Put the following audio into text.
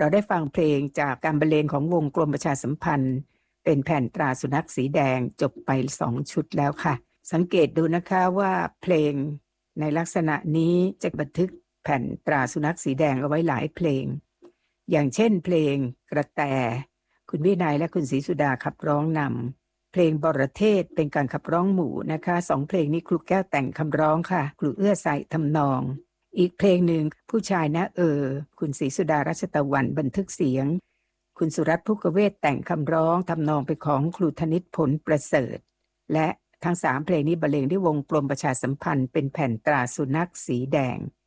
เราได้ฟังเพลงจากการบรรเลงของวงกลมประชาสัมพันธ์เป็นแผ่นตราสุนัขสีแดงจบไป2ชุดแล้วค่ะสังเกตดูนะคะว่าเพลงในลักษณะนี้จะบันทึกแผ่นตราสุนัขสีแดงเอาไว้หลายเพลงอย่างเช่นเพลงกระแตคุณวินัยและคุณศรีสุดาขับร้องนำเพลงบรเทศเป็นการขับร้องหมู่นะคะ2เพลงนี้ครูแก้วแต่งคำร้องค่ะครูเอื้อใส่ทำนองอีกเพลงหนึ่งผู้ชายนะคุณศรีสุดารัชตะวันบันทึกเสียงคุณสุรัตน์ภูกเวศแต่งคำร้องทำนองเป็นของครูธนิตผลประเสริฐและทั้ง3เพลงนี้บรรเลงด้วยวงกลมประชาสัมพันธ์เป็นแผ่นตราสุนัขสีแดง